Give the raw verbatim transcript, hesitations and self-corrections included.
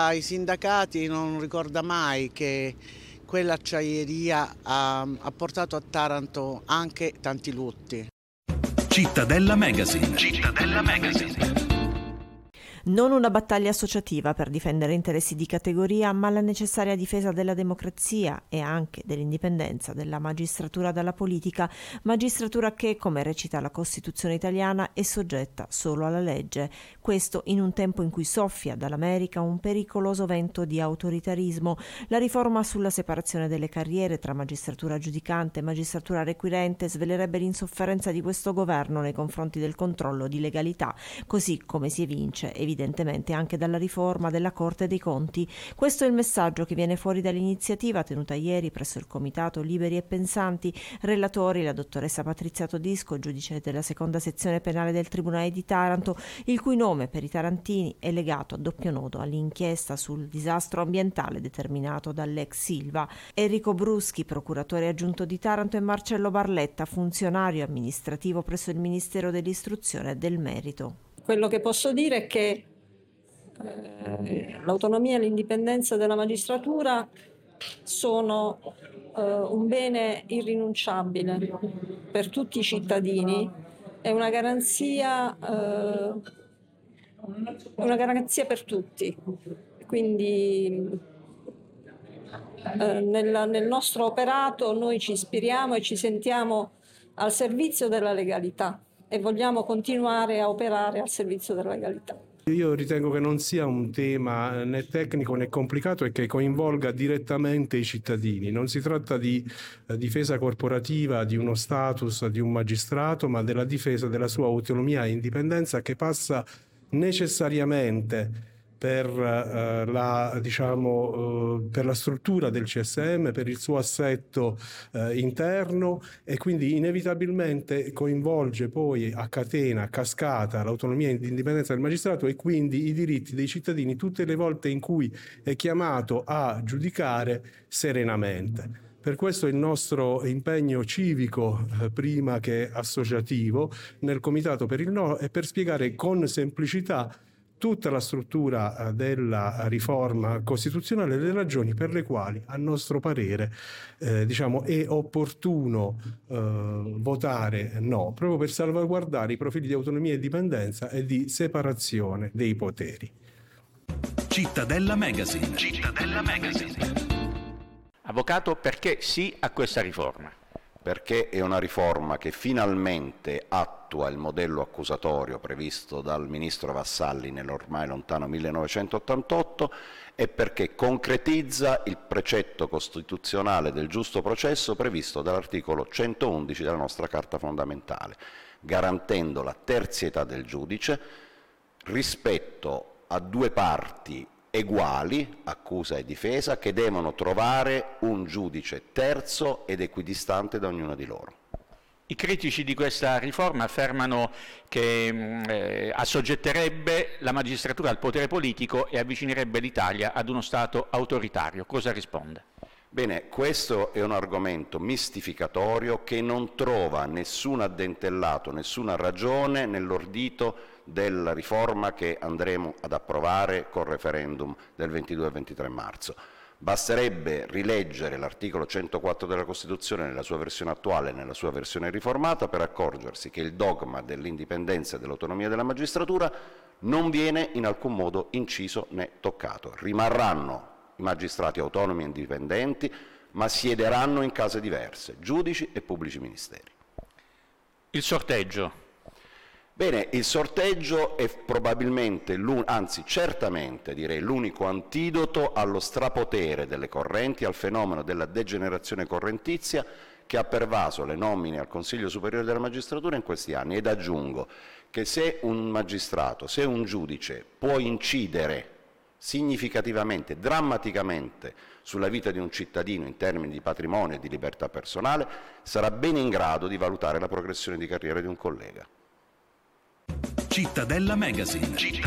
ai sindacati non ricorda mai che quell'acciaieria ha, ha portato a Taranto anche tanti lutti. Cittadella Magazine. Cittadella Magazine. Non una battaglia associativa per difendere interessi di categoria, ma la necessaria difesa della democrazia e anche dell'indipendenza della magistratura dalla politica, magistratura che, come recita la Costituzione italiana, è soggetta solo alla legge. Questo in un tempo in cui soffia dall'America un pericoloso vento di autoritarismo. La riforma sulla separazione delle carriere tra magistratura giudicante e magistratura requirente svelerebbe l'insofferenza di questo governo nei confronti del controllo di legalità, così come si evince evidentemente evidentemente anche dalla riforma della Corte dei Conti. Questo è il messaggio che viene fuori dall'iniziativa tenuta ieri presso il Comitato Liberi e Pensanti. Relatori la dottoressa Patrizia Todisco, giudice della seconda sezione penale del Tribunale di Taranto, il cui nome per i tarantini è legato a doppio nodo all'inchiesta sul disastro ambientale determinato dall'ex Silva, Enrico Bruschi, procuratore aggiunto di Taranto, e Marcello Barletta, funzionario amministrativo presso il Ministero dell'Istruzione e del Merito. Quello che posso dire è che eh, l'autonomia e l'indipendenza della magistratura sono eh, un bene irrinunciabile per tutti i cittadini, è una garanzia, eh, una garanzia per tutti. Quindi eh, nel, nel nostro operato noi ci ispiriamo e ci sentiamo al servizio della legalità e vogliamo continuare a operare al servizio della legalità. Io ritengo che non sia un tema né tecnico né complicato e che coinvolga direttamente i cittadini. Non si tratta di eh, difesa corporativa di uno status di un magistrato, ma della difesa della sua autonomia e indipendenza, che passa necessariamente per eh, la diciamo eh, per la struttura del C S M, per il suo assetto eh, interno, e quindi inevitabilmente coinvolge poi a catena, a cascata, l'autonomia e l'indipendenza del magistrato e quindi i diritti dei cittadini tutte le volte in cui è chiamato a giudicare serenamente. Per questo il nostro impegno civico, eh, prima che associativo, nel Comitato per il No, è per spiegare con semplicità tutta la struttura della riforma costituzionale e le ragioni per le quali, a nostro parere, eh, diciamo, è opportuno eh, votare no, proprio per salvaguardare i profili di autonomia e dipendenza e di separazione dei poteri. Cittadella Magazine. Cittadella Magazine. Avvocato, perché sì a questa riforma? Perché è una riforma che finalmente attua il modello accusatorio previsto dal ministro Vassalli nell'ormai lontano millenovecentottantotto e perché concretizza il precetto costituzionale del giusto processo previsto dall'articolo centoundici della nostra Carta fondamentale, garantendo la terzietà del giudice rispetto a due parti eguali, accusa e difesa, che devono trovare un giudice terzo ed equidistante da ognuna di loro. I critici di questa riforma affermano che eh, assoggetterebbe la magistratura al potere politico e avvicinerebbe l'Italia ad uno Stato autoritario. Cosa risponde? Bene, questo è un argomento mistificatorio che non trova nessun addentellato, nessuna ragione nell'ordito della riforma che andremo ad approvare col referendum del ventidue e ventitré marzo. Basterebbe rileggere l'articolo centoquattro della Costituzione nella sua versione attuale e nella sua versione riformata per accorgersi che il dogma dell'indipendenza e dell'autonomia della magistratura non viene in alcun modo inciso né toccato. Rimarranno i magistrati autonomi e indipendenti, ma siederanno in case diverse, giudici e pubblici ministeri. Il sorteggio. Bene, il sorteggio è probabilmente, anzi certamente direi, l'unico antidoto allo strapotere delle correnti, al fenomeno della degenerazione correntizia che ha pervaso le nomine al Consiglio Superiore della Magistratura in questi anni. Ed aggiungo che se un magistrato, se un giudice può incidere significativamente, drammaticamente sulla vita di un cittadino in termini di patrimonio e di libertà personale, sarà bene in grado di valutare la progressione di carriera di un collega. Cittadella Magazine.